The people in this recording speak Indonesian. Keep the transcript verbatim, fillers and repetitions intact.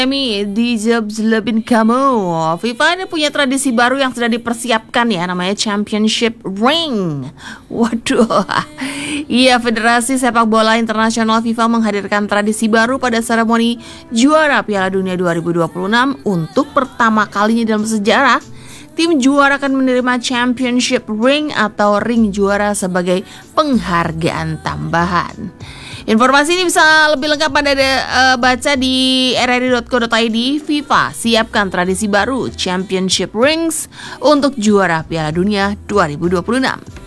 Emi deserves lebih kamu. FIFA ini punya tradisi baru yang sudah dipersiapkan ya, namanya Championship Ring. Waduh. Iya, Federasi Sepak Bola Internasional FIFA menghadirkan tradisi baru pada seremoni juara Piala Dunia dua ribu dua puluh enam. Untuk pertama kalinya dalam sejarah, tim juara akan menerima Championship Ring atau ring juara sebagai penghargaan tambahan. Informasi ini bisa lebih lengkap Anda uh, baca di r r i dot co dot i d. FIFA siapkan tradisi baru Championship Rings untuk juara Piala Dunia dua ribu dua puluh enam.